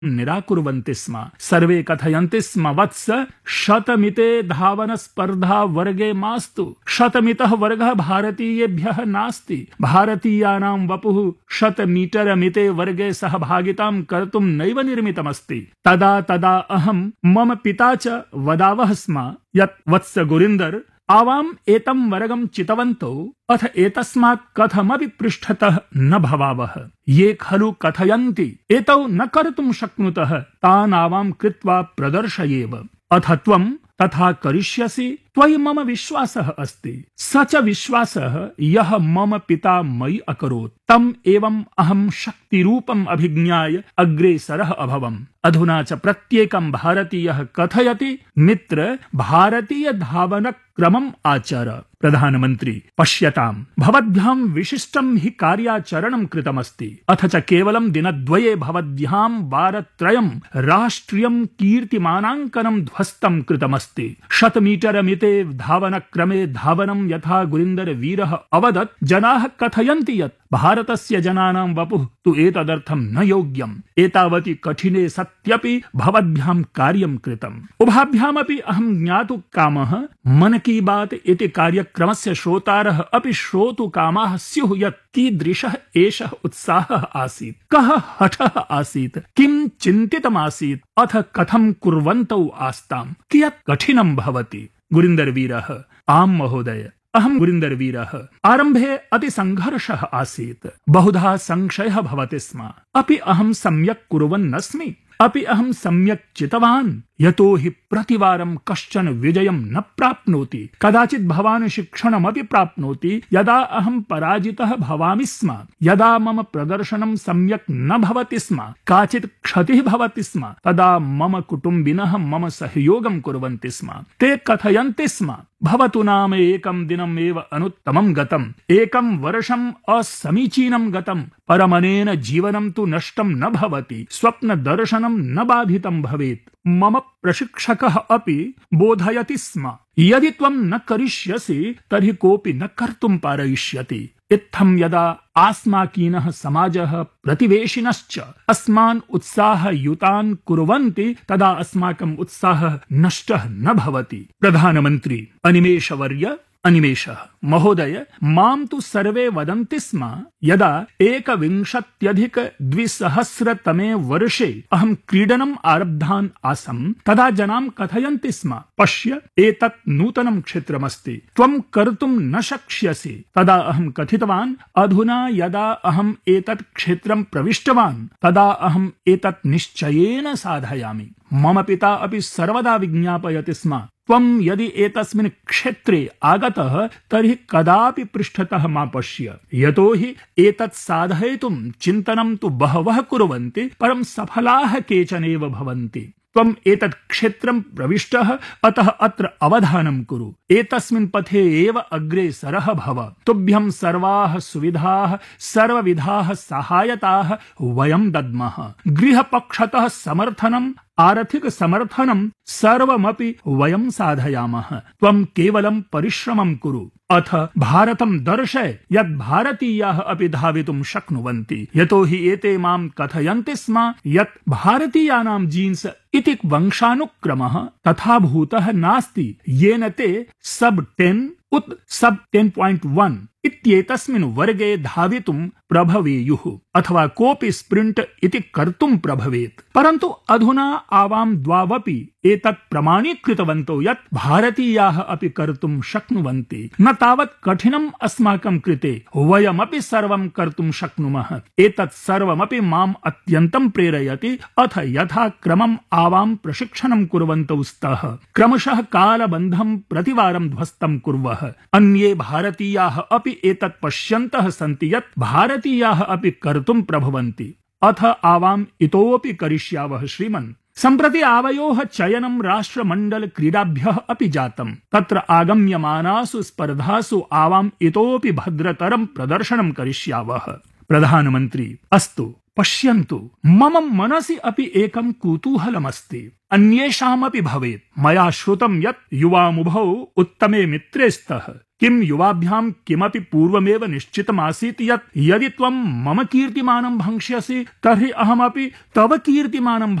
निराकुर्वन्ति स्म। सर्वे कथयन्ति स्म वत्स शतमिते धावन स्पर्धा वर्गे मास्तु। शतमितः वर्गः भारतीयेभ्यः नास्ति। भारतीयानां वपुः 100 मीटर मिते वर्गे सहभागितां कर्तुं नैव निर्मितमस्ति। तदा तदा अहं मम पिता च वदावः स्म यत् वत्स गुरिन्दर आवाम एतं वर्गं चितवन्तौ अथ एतस्मात् कथमपि पृष्ठतः न भवावः। ये खलु कथयन्ति एतौ न कर्तुं शक्नुतः तान् आवां कृत्वा प्रदर्शयेव। अथ त्वं तथा करिष्यसि। त्वयि मम विश्वासः अस्ति। स च विश्वासः यः मम पिता मयि अकरोत् तम् एवम् अहं शक्तिरूपम् अभिज्ञाय अग्रेसरः अभवम्। अधुना च प्रत्येकं भारतीयः कथयति मित्र भारतीय धावनक्रमम् आचर। प्रधानमन्त्री पश्यताम् भवद्भ्यां विशिष्टं हि कार्याचरणं कृतमस्ति। अथ च केवलं दिनद्वये भवद्भ्यां वारत्रयं राष्ट्रियं कीर्तिमानाङ्कनं ध्वस्तं कृतमस्ति। 100 मीटर मिते धावनक्रमे धावनं यथा गुरिन्दर वीरः अवदत् जनाः कथयन्ति यत् भारतस्य जनानां वपुः तु एतदर्थं न योग्यम्। एतावति कठिने सत्यपि भवद्भ्यां कार्यं कृतम्। उभाभ्यामपि अहं ज्ञातुं कामः मन की बात इति कार्यक्रमस्य श्रोतारः अपि श्रोतुकामाः स्युः यत् कीदृशः एषः उत्साहः आसीत्, कः हठः आसीत्, किं चिन्तितमासीत्, अथ कथं कुर्वन्तौ आस्ताम्, कियत् कठिनं भवति। गुरिन्दरवीरः आम् महोदय, अहं गुरिन्दरवीरः। आरम्भे अतिसङ्घर्षः आसीत्। बहुधा संशयः भवति स्म। अपि अहं सम्यक् कुर्वन्नस्मि? अपि अहं सम्यक् चितवान्? यतो हि प्रतिवारं कश्चन विजयं न प्राप्नोति। कदाचित् भवान् शिक्षणमपि प्राप्नोति। यदा अहं पराजितः भवामि स्म, यदा मम प्रदर्शनं सम्यक् न भवति स्म, काचित् क्षतिः भवति स्म, तदा मम कुटुम्बिनः मम सहयोगं कुर्वन्ति स्म। ते कथयन्ति स्म भवतु नाम एकं दिनम् एव अनुत्तमं गतम्, एकं वर्षम् असमीचीनं गतम्, परमनेन जीवनं तु नष्टं न भवति, स्वप्नदर्शनं न बाधितं भवेत्। मम प्रशिक्षकः अपि बोधयति स्म यदि त्वं न करिष्यसि तर्हि कोऽपि न कर्तुं पारयिष्यति। इत्थं यदा आस्माकीनः समाजः प्रतिवेशिनश्च अस्मान् उत्साहयुतान् कुर्वन्ति तदा अस्माकं उत्साहः नष्टः न भवति। प्रधानमन्त्री अनिमेषवर्य अनिमेषः महोदय, मां तु सर्वे वदन्ति स्म यदा 21,200 वर्षे अहं क्रीडनम् आरब्धान् आसम् तदा जनां कथयन्ति स्म पश्य एतत् नूतनं क्षेत्रमस्ति, त्वं कर्तुं न शक्ष्यसि। तदा अहं कथितवान् अधुना यदा अहम् एतत् क्षेत्रं प्रविष्टवान् तदा अहम् एतत् निश्चयेन साधयामि। मम पिता अपि सर्वदा विज्ञापयति स्म त्वं यदि एतस्मिन् क्षेत्रे आगतः तर्हि कदापि पृष्ठतः मा पश्य। यतो हि एतत् साधयितुं चिन्तनं तु बहवः कुर्वन्ति, परं सफलाः केचनैव भवन्ति। त्वम् एतत् क्षेत्रं प्रविष्टः, अतः अत्र अवधानं कुरु। एतस्मिन् पथे एव अग्रेसरः भव। तुभ्यं सर्वाः सुविधाः, सर्वविधाः सहायताः वयं दद्मः। गृहपक्षतः समर्थनम्, आर्थिक समर्थनं सर्वमपि वयं साधयामः। त्वं केवलं परिश्रमं कुरु। अथ भारतं दर्शय यत् भारतीयाः अपि धावितुं शक्नुवन्ति। यतो हि एते मां कथयन्ति स्म यत् भारतीयानां जीन्स् इति वंशानुक्रमः तथा भूतः नास्ति येन ते सब 10 उत सब 10.1 इत्येतस्मिन् वर्गे धावितुं प्रभवेयुः अथवा कोऽपि स्प्रिंट इति कर्तुं प्रभवेत्। परन्तु अधुना आवां द्वावपि एतत् प्रमाणीकृतवन्तौ यत् भारतीयाः अपि कर्तुं शक्नुवन्ति। न तावत् कठिनम् अस्माकं कृते, वयमपि सर्वं कर्तुं शक्नुमः। एतत् सर्वमपि माम् अत्यन्तं प्रेरयति। अथ यथा क्रमम् आवां प्रशिक्षणं कुर्वन्तौ स्तः, क्रमशः कालबन्धं प्रतिवारं ध्वस्तं कुर्वः। अन्ये भारतीयाः अपि एतत् पश्यन्तः सन्ति यत् भारतीयाः अपि कर्तुं प्रभवन्ति। अथ आवाम् इतोऽपि करिष्यावः श्रीमन्। सम्प्रति आवयोः चयनं राष्ट्रमण्डल क्रीडाभ्यः अपि जातम्। तत्र आगम्यमानासु स्पर्धासु आवाम् इतोऽपि भद्रतरं प्रदर्शनं करिष्यावः। प्रधानमन्त्री अस्तु पश्यन्तु, मम मनसि अपि एकं कुतूहलमस्ति, अन्येषामपि भवेत्। मया श्रुतं यत् युवामुभौ उत्तमे मित्रे स्तः। किम युवाभ्यां किमपि पूर्वमेव निश्चितमासीत् यत् यदि त्वं मम कीर्तिमानं भङ्क्ष्यसि तर्हि अहमपि तव कीर्तिमानं